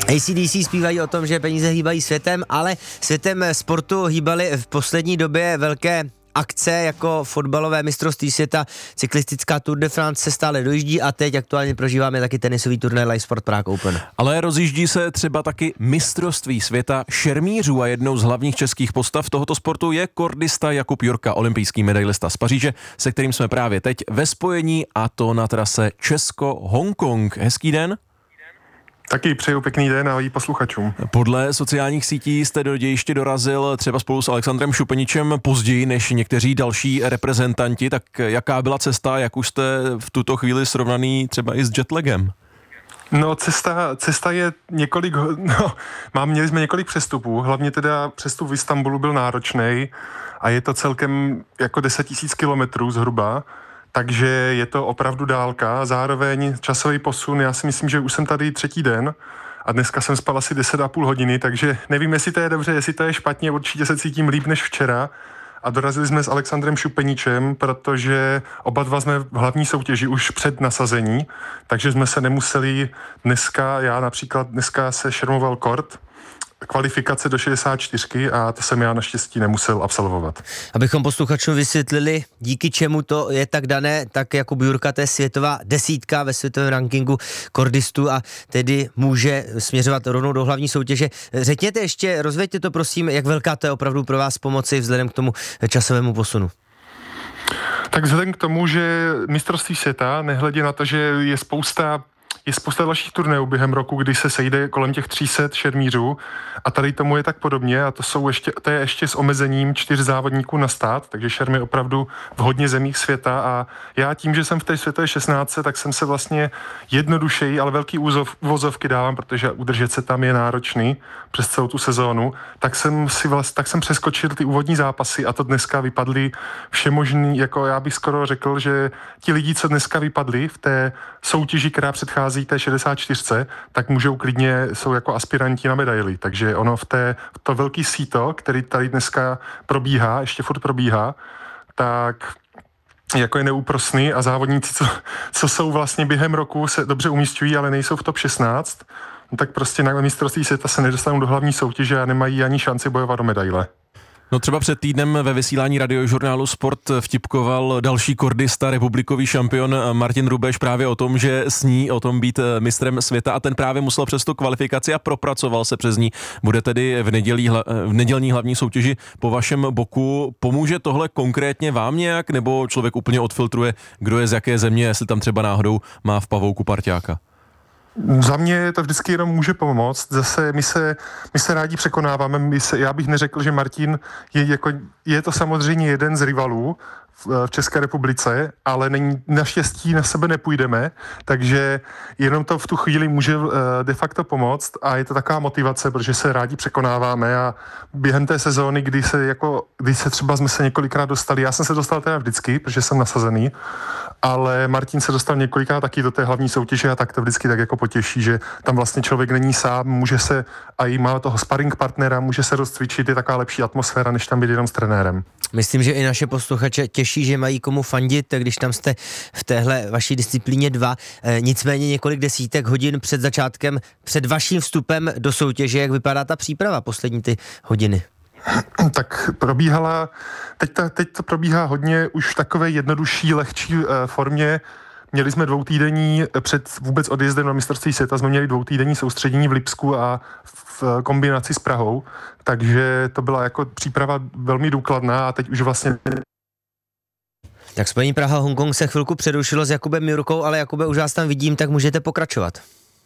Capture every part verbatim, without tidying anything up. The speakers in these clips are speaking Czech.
A C D C zpívají o tom, že peníze hýbají světem, ale světem sportu hýbaly v poslední době velké akce jako fotbalové mistrovství světa, cyklistická Tour de France se stále dojíždí a teď aktuálně prožíváme taky tenisový turnaj Live Sport Prague Open. Ale rozjíždí se třeba taky mistrovství světa šermířů a jednou z hlavních českých postav tohoto sportu je kordista Jakub Jurka, olympijský medailista z Paříže, se kterým jsme právě teď ve spojení, a to na trase Česko-Hongkong. Hezký den. Taky přeju pěkný den a i posluchačům. Podle sociálních sítí jste do dějiště dorazil třeba spolu s Alexandrem Šupeničem později než někteří další reprezentanti, tak jaká byla cesta, jak už jste v tuto chvíli srovnaný třeba i s jetlagem? No cesta, cesta je několik, no mám, měli jsme několik přestupů, hlavně teda přestup v Istanbulu byl náročný a je to celkem jako deset tisíc kilometrů zhruba. Takže je to opravdu dálka, zároveň časový posun, já si myslím, že už jsem tady třetí den a dneska jsem spal asi deset a půl hodiny, takže nevím, jestli to je dobře, jestli to je špatně, určitě se cítím líp než včera. A dorazili jsme s Alexandrem Šupeničem, protože oba dva jsme v hlavní soutěži už před nasazení, takže jsme se nemuseli dneska, já například dneska se šermoval kort, kvalifikace do šedesát čtyřky a to jsem já naštěstí nemusel absolvovat. Abychom posluchačům vysvětlili, díky čemu to je tak dané, tak Jakub Jurka, to je světová desítka ve světovém rankingu kordistů a tedy může směřovat rovnou do hlavní soutěže. Řekněte ještě, rozveďte to prosím, jak velká to je opravdu pro vás pomoci vzhledem k tomu časovému posunu. Tak vzhledem k tomu, že mistrovství světa, nehledě na to, že je spousta Je spousta dalších turnajů během roku, kdy se sejde kolem těch tři sta šermířů a tady tomu je tak podobně a to, jsou ještě, to je ještě s omezením čtyř závodníků na stát, takže šerm je opravdu v hodně zemích světa a já tím, že jsem v té světové šestnáctce, tak jsem se vlastně jednodušeji, ale velký úzov, uvozovky dávám, protože udržet se tam je náročný přes celou tu sezónu, tak jsem si vlast, tak jsem přeskočil ty úvodní zápasy a to dneska vypadly všemožný, jako já bych skoro řekl, že ti lidi, co dneska vypadli v té soutěži, která předchází té šedesát čtyřce, tak můžou klidně, jsou jako aspiranti na medaily. Takže ono v té, to velký síto, který tady dneska probíhá, ještě furt probíhá, tak jako je neúprosný a závodníci, co, co jsou vlastně během roku, se dobře umísťují, ale nejsou v top šestnáct, no tak prostě na mistrovství světa se nedostanou do hlavní soutěže a nemají ani šanci bojovat o medaile. No třeba před týdnem ve vysílání radiožurnálu Sport vtipkoval další kordista, republikový šampion Martin Rubeš právě o tom, že sní o tom být mistrem světa a ten právě musel přes tu kvalifikaci a propracoval se přes ní. Bude tedy v, nedělí, v nedělní hlavní soutěži po vašem boku. Pomůže tohle konkrétně vám nějak, nebo člověk úplně odfiltruje, kdo je z jaké země, jestli tam třeba náhodou má v pavouku parťáka? Za mě to vždycky jenom může pomoct. Zase my se, my se rádi překonáváme. My se, já bych neřekl, že Martin je, jako, je to samozřejmě jeden z rivalů v České republice, ale není, naštěstí na sebe nepůjdeme, takže jenom to v tu chvíli může de facto pomoct a je to taková motivace, protože se rádi překonáváme a během té sezóny, kdy se, jako, kdy se třeba jsme se několikrát dostali, já jsem se dostal teda vždycky, protože jsem nasazený, ale Martin se dostal několikrát taky do té hlavní soutěže a tak to vždycky tak jako potěší, že tam vlastně člověk není sám, může se a i má toho sparring partnera, může se rozcvičit, je taková lepší atmosféra, než tam být jenom s trenérem. Myslím, že i naše posluchače těší, že mají komu fandit, když tam jste v téhle vaší disciplíně dva. E, nicméně několik desítek hodin před začátkem, před vaším vstupem do soutěže, jak vypadá ta příprava poslední ty hodiny? Tak probíhala, teď, ta, teď to probíhá hodně už v takové jednodušší, lehčí e, formě. Měli jsme dvoutýdenní, před vůbec odjezdem na mistrovství světa jsme měli dvoutýdenní soustředění v Lipsku a v kombinaci s Prahou, takže to byla jako příprava velmi důkladná a teď už vlastně... Tak spojení Praha-Hongkong se chvilku přerušilo s Jakubem Jurkou, ale Jakube, už vás tam vidím, tak můžete pokračovat.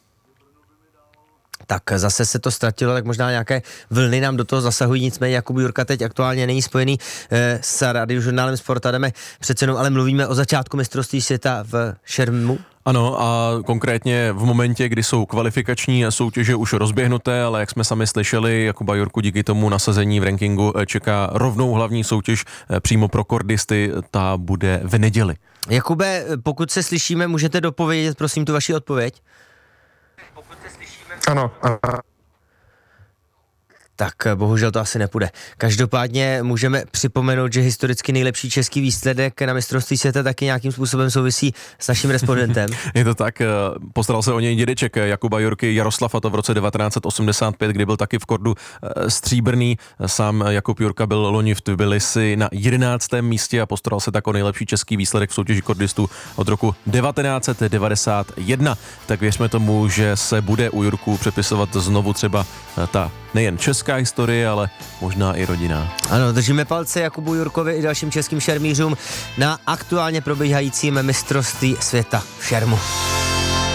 Tak zase se to ztratilo, tak možná nějaké vlny nám do toho zasahují, nicméně Jakub Jurka teď aktuálně není spojený e, s radiožurnálem Sport a jdeme přece jenom, ale mluvíme o začátku mistrovství světa v šermu. Ano, a konkrétně v momentě, kdy jsou kvalifikační soutěže už rozběhnuté, ale jak jsme sami slyšeli, Jakuba Jurku díky tomu nasazení v rankingu čeká rovnou hlavní soutěž přímo pro kordisty, ta bude v neděli. Jakube, pokud se slyšíme, můžete dopovědět, prosím, tu vaši odpověď? Ano, ano. tak bohužel to asi nepůjde. Každopádně můžeme připomenout, že historicky nejlepší český výsledek na mistrovství světa taky nějakým způsobem souvisí s naším respondentem. Je to tak, postaral se o něj dědeček Jakuba Jurky Jaroslav, a to v roce devatenáct set osmdesát pět, kdy byl taky v kordu stříbrný. Sám Jakub Jurka byl loni v Tbilisi na jedenáctém místě a postaral se tak o nejlepší český výsledek v soutěži kordistů od roku devatenáct set devadesát jedna. Tak věřme tomu, že se bude u Jurků přepisovat znovu třeba ta nejen česká historie, ale možná i rodinná. Ano, držíme palce Jakubu Jurkovi i dalším českým šermířům na aktuálně probíhajícím mistrovství světa v šermu.